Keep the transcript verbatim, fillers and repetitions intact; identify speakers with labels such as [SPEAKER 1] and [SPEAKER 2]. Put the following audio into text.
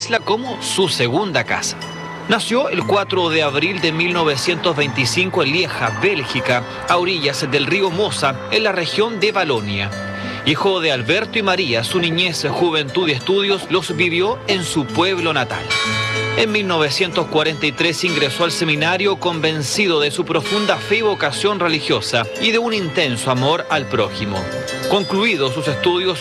[SPEAKER 1] isla como su segunda casa. Nació el cuatro de abril de mil novecientos veinticinco en Lieja, Bélgica, a orillas del río Mosa, en la región de Valonia. Hijo de Alberto y María, su niñez, juventud y estudios los vivió en su pueblo natal. En mil novecientos cuarenta y tres ingresó al seminario convencido de su profunda fe y vocación religiosa y de un intenso amor al prójimo. Concluidos sus estudios